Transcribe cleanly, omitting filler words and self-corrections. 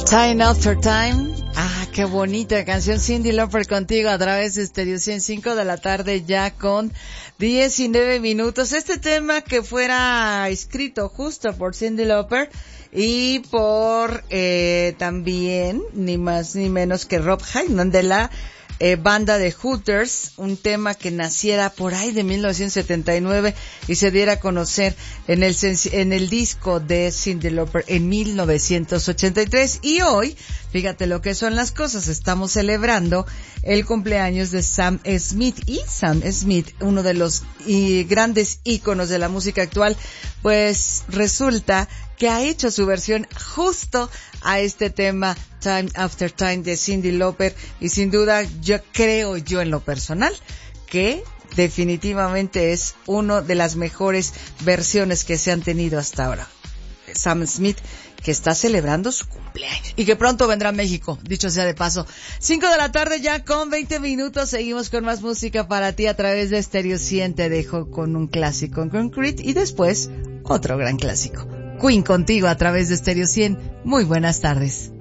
Time After Time. Ah, qué bonita canción. Cyndi Lauper contigo a través de Stereo 105 de la tarde ya con 19 minutos. Este tema que fuera escrito justo por Cyndi Lauper y por también ni más ni menos que Rob Hyndman de la banda de Hooters, un tema que naciera por ahí de 1979 y se diera a conocer en el disco de Cyndi Lauper en 1983. Y hoy, fíjate lo que son las cosas, estamos celebrando el cumpleaños de Sam Smith. Y Sam Smith, uno de los grandes íconos de la música actual, pues resulta que ha hecho su versión justo a este tema Time After Time de Cyndi Lauper, y sin duda yo creo en lo personal que definitivamente es una de las mejores versiones que se han tenido hasta ahora. Sam Smith, que está celebrando su cumpleaños y que pronto vendrá a México, dicho sea de paso. 5 de la tarde ya con 20 minutos, seguimos con más música para ti a través de Stereo 100. Te dejo con un clásico en Concrete y después otro gran clásico. Queen contigo a través de Stereo 100. Muy buenas tardes.